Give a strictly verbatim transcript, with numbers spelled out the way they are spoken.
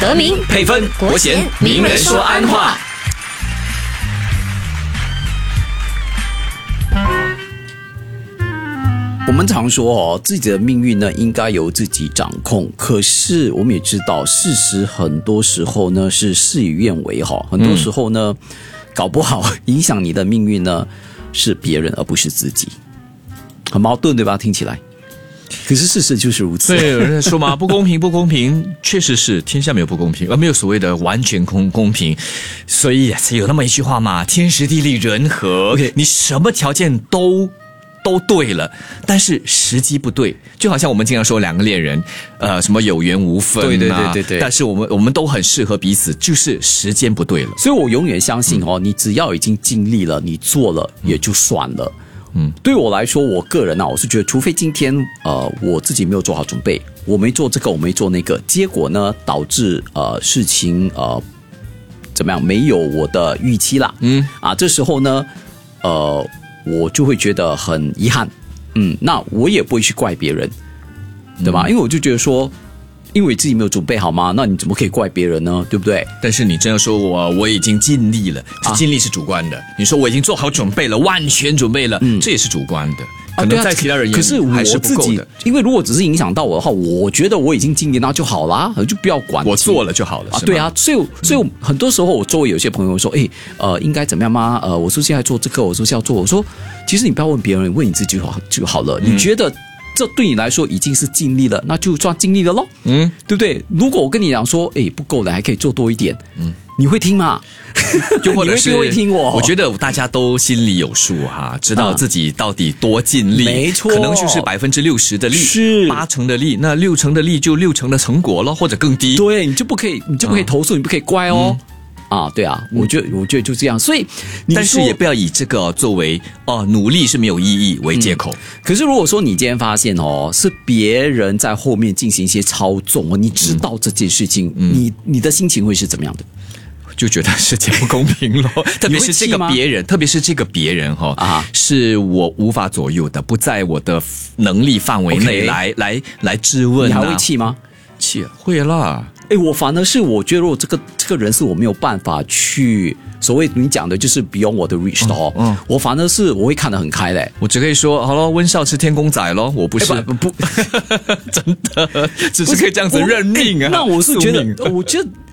德明、 配分、国贤、名人说安话。 我们常说哦，自己的命运呢应该由自己掌控。可是我们也知道，事实很多时候呢是事与愿违哈。很多时候呢，嗯、搞不好影响你的命运呢是别人而不是自己，很矛盾对吧？听起来。可是事实就是如此。 对，有人在说嘛，不公平，不公平，确实是天下没有不公平，而没有所谓的完全公公平。所以才有那么一句话嘛，天时地利人和， okay. 你什么条件都。都对了，但是时机不对，就好像我们经常说两个恋人，呃，什么有缘无分、啊， 对对对对对。 但是我们我们都很适合彼此，就是时间不对了。 所以我永远相信哦，嗯、你只要已经尽力了，你做了也就算了。嗯，对我来说，我个人啊，我是觉得，除非今天呃我自己没有做好准备，我没做这个，我没做那个，结果呢导致呃事情呃怎么样没有我的预期啦。嗯啊，这时候呢，呃。我就会觉得很遗憾，嗯，那我也不会去怪别人，对吧？嗯、因为我就觉得说，因为自己没有准备好嘛，那你怎么可以怪别人呢？对不对？ 但是你这样说我我已经尽力了，啊、尽力是主观的。你说我已经做好准备了，万全准备了，嗯、这也是主观的。可能在其他人眼里可是我自己，因为如果只是影响到我的话，我觉得我已经尽力，那就好啦，就不要管。 我做了就好了， 啊，对啊，所以所以很多时候我周围有些朋友说，哎，呃，应该怎么样吗？呃，我说现在做这个，我说是要做，我说其实你不要问别人，问你自己就好就好了。嗯、你觉得这对你来说已经是尽力了，那就算尽力了咯，嗯，对不对？如果我跟你讲说，哎，不够了，还可以做多一点，嗯。你会听吗？ 就或者是会听我？ 我觉得大家都心里有数哈，知道自己到底多尽力。 没错， 可能就是百分之六十的力， 是八成的力，那六成的力就六成的成果了，或者更低。 对，你就不可以，你就不可以投诉，嗯、你不可以怪哦。嗯、啊，对啊，我觉得我觉得就这样，所以但是也不要以这个作为哦、呃、努力是没有意义为借口、嗯。 可是如果说你今天发现哦是别人在后面进行一些操纵哦，你知道这件事情，嗯、你你的心情会是怎么样的？ 就觉得世界不公平咯，特别是这个别人，特别是这个别人哈、哦，啊、是我无法左右的，不在我的能力范围内来、okay. 来来质问、啊。 你还会气吗？ 气会啦。 哎，我反而是我觉得，如果这个这个人是我没有办法去所谓你讲的，就是 beyond 我的 reach 的哦，嗯嗯、我反而是我会看得很开嘞。 我只可以说，好咯，温少吃天公仔咯，我不是不不， 真的，只是可以这样子认命啊。 那我是觉得，我觉得